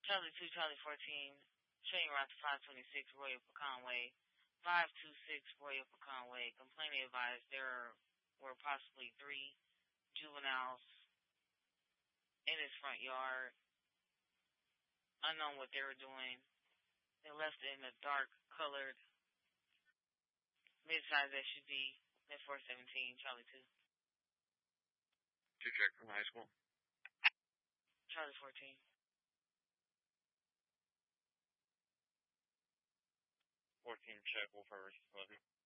Charlie 2, Charlie 14, train route to 526 Royal Pecan Way. 526 Royal Pecan Way. Complainant advised there were possibly 3 juveniles in his front yard. Unknown what they were doing. They left it in a dark colored mid-size SUV. At 417, Charlie 2. To check from high school. Charlie 14. 14 check, Wolf River 11.